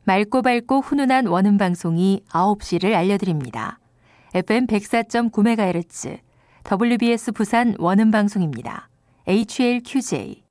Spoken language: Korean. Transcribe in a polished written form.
맑고 밝고 훈훈한 원음 방송이 9시를 알려드립니다. FM 104.9MHz WBS 부산 원음 방송입니다. HLQJ